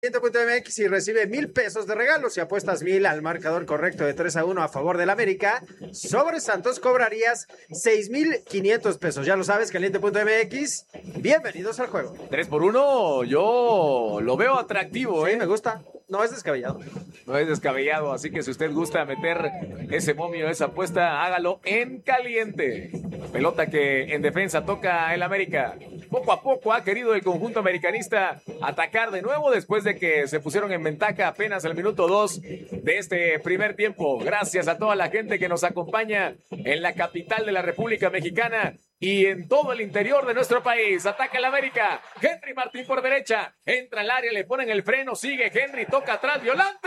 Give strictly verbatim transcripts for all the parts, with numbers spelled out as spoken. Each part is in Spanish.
punto m x y recibe mil pesos de regalo si apuestas mil al marcador correcto de tres a uno a favor del América. Sobre Santos cobrarías seis mil quinientos pesos. Ya lo sabes, caliente punto m x. Bienvenidos al juego. tres por uno, yo lo veo atractivo, Sí, ¿eh? me gusta. No es descabellado. No es descabellado, así que si usted gusta meter ese momio, esa apuesta, hágalo en caliente. Pelota que en defensa toca el América. Poco a poco ha querido el conjunto americanista atacar de nuevo después de que se pusieron en ventaja apenas al minuto dos de este primer tiempo. Gracias a toda la gente que nos acompaña en la capital de la República Mexicana y en todo el interior de nuestro país. Ataca el América. Henry Martín por derecha. Entra al área, le ponen el freno. Sigue Henry, toca atrás. Violante.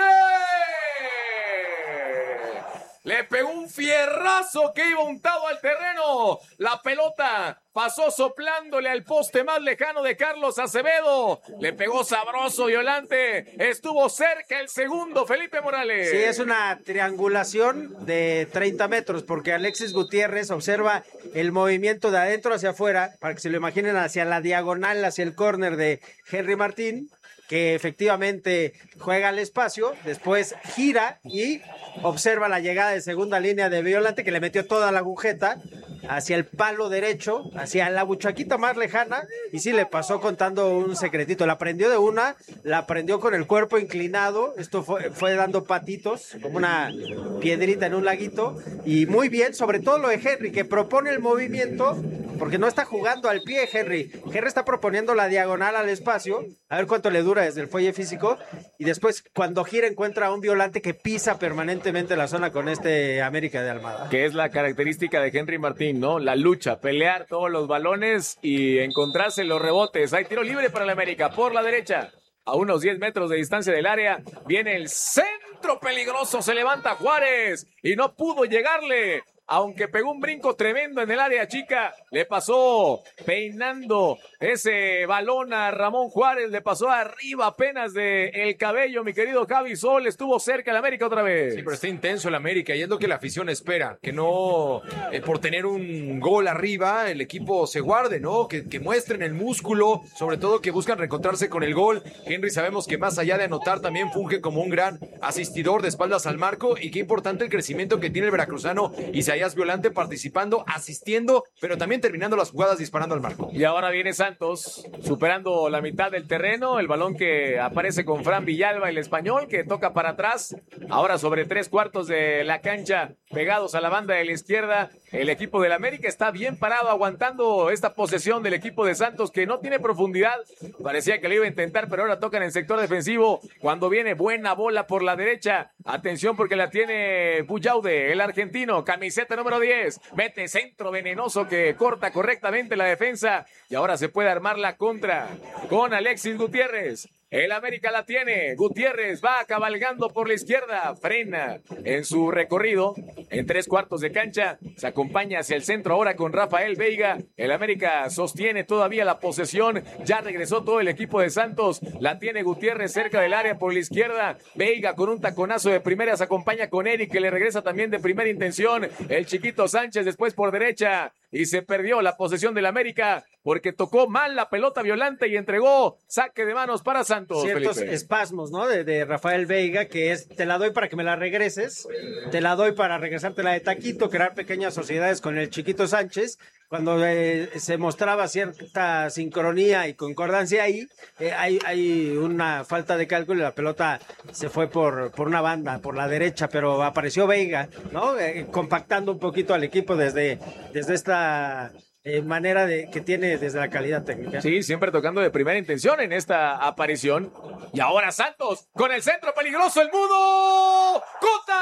Le pegó un fierrazo que iba untado al terreno. La pelota pasó soplándole al poste más lejano de Carlos Acevedo. Le pegó sabroso Violante. Estuvo cerca el segundo, Felipe Morales. Sí, es una triangulación de treinta metros, porque Alexis Gutiérrez observa el movimiento de adentro hacia afuera, para que se lo imaginen, hacia la diagonal, hacia el córner de Henry Martín, que efectivamente juega al espacio, después gira y observa la llegada de segunda línea de Violante, que le metió toda la agujeta hacia el palo derecho, hacia la buchaquita más lejana, y sí le pasó contando un secretito. La prendió de una, la prendió con el cuerpo inclinado, esto fue, fue dando patitos, como una piedrita en un laguito, y muy bien, sobre todo lo de Henry, que propone el movimiento, porque no está jugando al pie Henry. Henry está proponiendo la diagonal al espacio, a ver cuánto le dura desde el fuelle físico, y después cuando gira encuentra a un Violante que pisa permanentemente la zona con este América de Almada. Que es la característica de Henry Martín, ¿no? La lucha, pelear todos los balones y encontrarse los rebotes. Hay tiro libre para el América por la derecha. A unos diez metros de distancia del área viene el centro peligroso, se levanta Juárez y no pudo llegarle. Aunque pegó un brinco tremendo en el área chica, le pasó peinando ese balón a Ramón Juárez, le pasó arriba apenas de el cabello, mi querido Javi Sol, estuvo cerca el América otra vez. Sí, pero está intenso el América y es lo que la afición espera, que no eh, por tener un gol arriba el equipo se guarde, ¿no? Que, que muestren el músculo, sobre todo que buscan reencontrarse con el gol. Henry sabemos que más allá de anotar también funge como un gran asistidor de espaldas al marco, y qué importante el crecimiento que tiene el veracruzano Isaías Violante, participando, asistiendo, pero también terminando las jugadas disparando al marco. Y ahora viene Santos, superando la mitad del terreno, el balón que aparece con Fran Villalba, el español, que toca para atrás, ahora sobre tres cuartos de la cancha, pegados a la banda de la izquierda. El equipo del América está bien parado, aguantando esta posesión del equipo de Santos, que no tiene profundidad, parecía que lo iba a intentar, pero ahora toca en el sector defensivo, cuando viene buena bola por la derecha, atención porque la tiene Buyaude, el argentino, camiseta número diez, mete centro venenoso que corta correctamente la defensa, y ahora se puede armar la contra con Alexis Gutiérrez. El América la tiene, Gutiérrez va cabalgando por la izquierda, frena en su recorrido, en tres cuartos de cancha, se acompaña hacia el centro ahora con Rafael Veiga. El América sostiene todavía la posesión, ya regresó todo el equipo de Santos, la tiene Gutiérrez cerca del área por la izquierda, Veiga con un taconazo de primera, se acompaña con Eric, que le regresa también de primera intención, el chiquito Sánchez después por derecha, y se perdió la posesión del América porque tocó mal la pelota Violante y entregó saque de manos para Santos. Ciertos Felipe. espasmos, ¿no? De, de Rafael Veiga, que es, te la doy para que me la regreses, te la doy para regresártela de taquito, crear pequeñas sociedades con el chiquito Sánchez. Cuando eh, se mostraba cierta sincronía y concordancia ahí, eh, hay, hay una falta de cálculo y la pelota se fue por, por una banda, por la derecha, pero apareció Veiga, ¿no? Eh, compactando un poquito al equipo desde, desde esta eh, manera de, que tiene desde la calidad técnica. Sí, siempre tocando de primera intención en esta aparición. Y ahora Santos con el centro peligroso, el mudo. ¡Cota!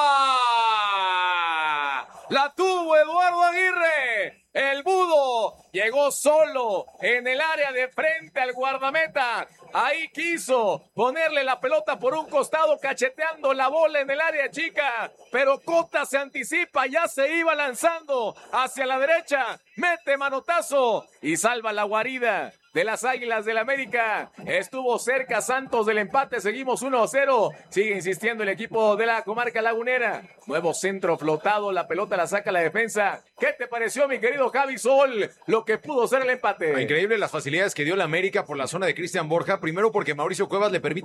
La tuvo Eduardo Aguirre. El Budo llegó solo en el área de frente al guardameta. Ahí quiso ponerle la pelota por un costado, cacheteando la bola en el área chica. Pero Cota se anticipa, ya se iba lanzando hacia la derecha. Mete manotazo y salva la guarida de las Águilas del América. Estuvo cerca Santos del empate, seguimos uno a cero. Sigue insistiendo el equipo de la comarca lagunera. Nuevo centro flotado, la pelota la saca la defensa. ¿Qué te pareció, mi querido Javi Sol, lo que pudo ser el empate? Increíble las facilidades que dio la América por la zona de Cristian Borja. Primero porque Mauricio Cuevas le permite